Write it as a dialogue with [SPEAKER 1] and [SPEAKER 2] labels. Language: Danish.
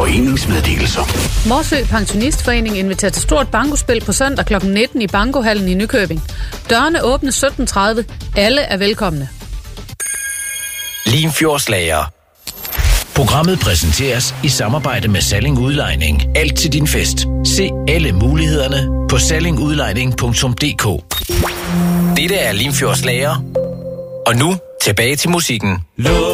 [SPEAKER 1] Foreningsmeddelelser.
[SPEAKER 2] Morsø Pensionistforening inviterer til stort bankospil på søndag kl. 19 i Bankohallen i Nykøbing. Dørene åbnes 17.30. Alle er velkomne.
[SPEAKER 3] Limfjordslager. Programmet præsenteres i samarbejde med Salling Udlejning. Alt til din fest. Se alle mulighederne på sallingudlejning.dk. Dette er Limfjordslager. Og nu tilbage til musikken.